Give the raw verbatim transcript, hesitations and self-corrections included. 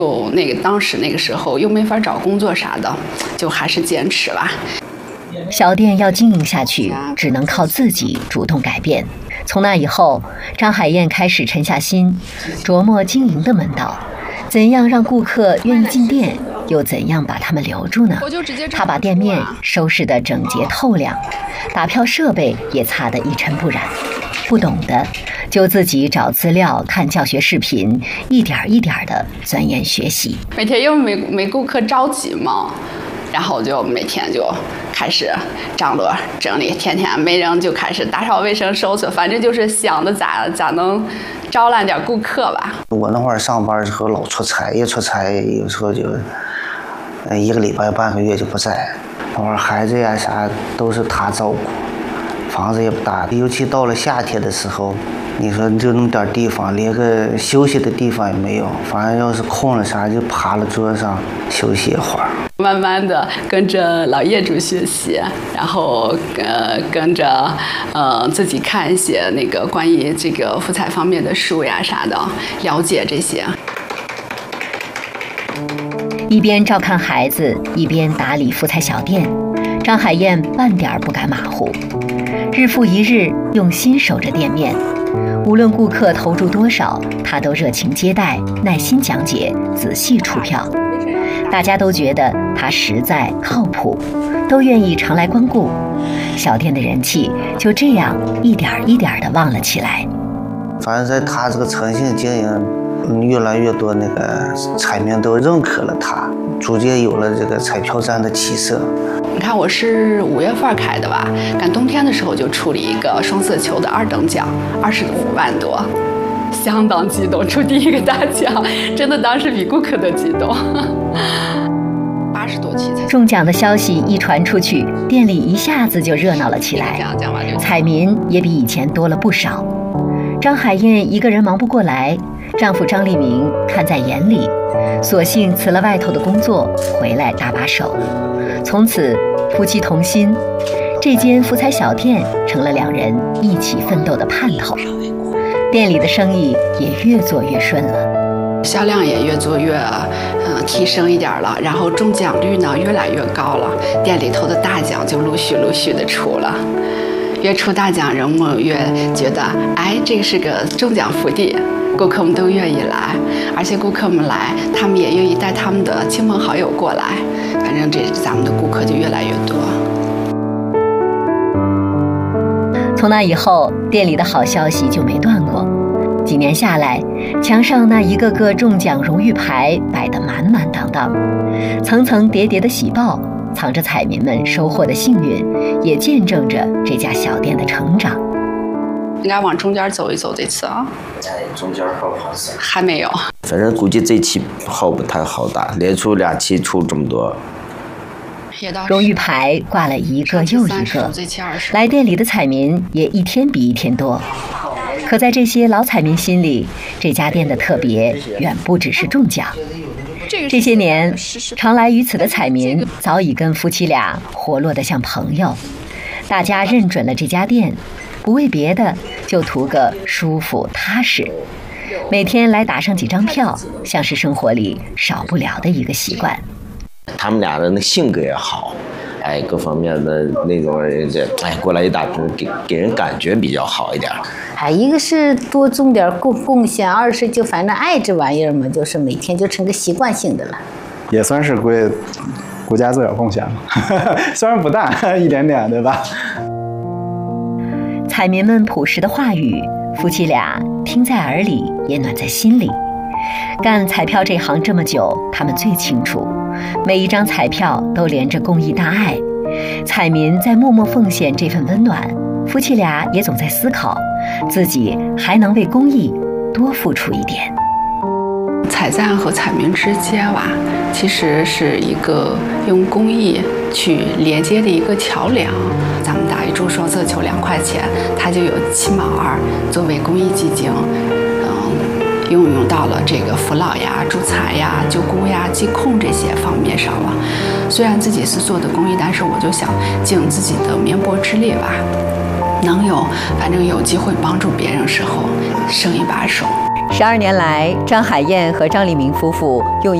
就那个当时那个时候又没法找工作啥的，就还是坚持吧。 小店要经营下去，只能靠自己主动改变。从那以后，张海燕开始沉下心，琢磨经营的门道，怎样让顾客愿意进店，又怎样把他们留住呢？她把店面收拾得整洁透亮，打票设备也擦得一尘不染。不懂的就自己找资料、看教学视频，一点一点地钻研学习。 每天因为没没顾客着急嘛，然后就每天就开始张罗整理，天天没人就开始打扫卫生、收拾，反正就是想着咋咋能招揽点顾客吧。 我那会儿上班的时候老出差，一出差有时候就一个礼拜、半个月就不在。那会儿孩子呀啥都是他照顾，房子也不大，尤其到了夏天的时候，你说就那么点地方，连个休息的地方也没有，反正要是空了啥就趴了桌上休息一会儿。 慢慢的跟着老业主学习，然后呃跟着呃自己看一些那个关于这个福彩方面的书呀啥的，了解这些。 一边照看孩子，一边打理福彩小店，张海燕半点不敢马虎，日复一日用心守着店面。无论顾客投注多少，她都热情接待，耐心讲解，仔细出票。大家都觉得她实在靠谱，都愿意常来光顾。小店的人气就这样一点一点地旺了起来。 反正在她这个诚信经营，嗯，越来越多那个彩民都认可了她，逐渐有了这个彩票站的起色。 你看我是五月份开的吧，赶冬天的时候就出了一个双色球的二等奖，二十五万多，相当激动，出第一个大奖，真的当时比顾客都激动。八十多期才中奖的消息一传出去，店里一下子就热闹了起来，彩民也比以前多了不少。张海燕一个人忙不过来，丈夫张立明看在眼里，索性辞了外头的工作，回来搭把手。从此夫妻同心，这间福彩小店成了两人一起奋斗的盼头。店里的生意也越做越顺了， 销量也越做越呃提升一点了，然后中奖率呢越来越高了，店里头的大奖就陆续陆续的出了。越出大奖，人们越觉得，哎，这个是个中奖福地，顾客们都愿意来，而且顾客们来，他们也愿意带他们的亲朋好友过来，反正这咱们的顾客就越来越多。 从那以后，店里的好消息就没断过。几年下来，墙上那一个个中奖荣誉牌摆得满满当当，层层叠叠的喜报藏着彩民们收获的幸运，也见证着这家小店的成长。 应该往中间走一走，这次啊， 哎，中间号好少， 还没有。 反正估计这期号不太好打，连出两期出这么多。 荣誉牌挂了一个又一个，来店里的彩民也一天比一天多。可在这些老彩民心里，这家店的特别远不只是中奖。这些年，常来于此的彩民早已跟夫妻俩活络得像朋友。大家认准了这家店，不为别的，就图个舒服踏实。每天来打上几张票，像是生活里少不了的一个习惯。 他们俩的那性格也好，哎，各方面的那种这，哎，过来一打拼，给给人感觉比较好一点。 哎，一个是多种点贡贡献，二是就反正爱这玩意儿嘛，就是每天就成个习惯性的了。 也算是为国家做点贡献嘛，虽然不大，一点点，对吧？ 彩民们朴实的话语，夫妻俩听在耳里，也暖在心里。干彩票这行这么久，他们最清楚，每一张彩票都连着公益大爱。彩民在默默奉献这份温暖，夫妻俩也总在思考，自己还能为公益多付出一点。 彩站和彩民之间吧，其实是一个用公益去连接的一个桥梁。咱们打一注双色球两块钱，它就有七毛二作为公益基金，嗯，运用到了这个扶老呀、助残呀、救孤呀、疾控这些方面上了。虽然自己是做的公益，但是我就想尽自己的绵薄之力吧，能有反正有机会帮助别人时候，伸一把手。 十二年来，张海燕和张立明夫妇用